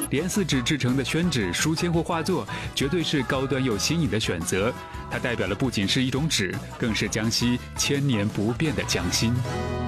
莲丝纸制成的宣纸、书签或画作，绝对是高端又新颖的选择。它代表的不仅是一种纸，更是江西千年不变的匠心。